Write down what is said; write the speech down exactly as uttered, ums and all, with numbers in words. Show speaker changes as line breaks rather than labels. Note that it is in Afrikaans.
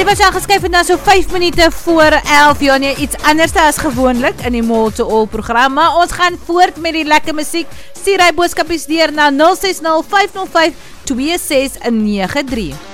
Tyd wat sy aangeskuif het na so vyf minute voor elf, ja nee, iets anders as gewoonlik in die Mall to All program, maar ons gaan voort met die lekker musiek. Stuur hy boodskapies deur na nul ses nul vyf nul vyf twee ses nege drie.